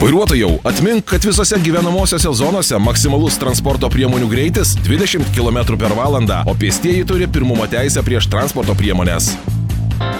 Vairuotojau, atmink, kad visose gyvenamosiose zonose maksimalus transporto priemonių greitis 20 km/h, o pėstieji turi pirmumo teisę prieš transporto priemonės.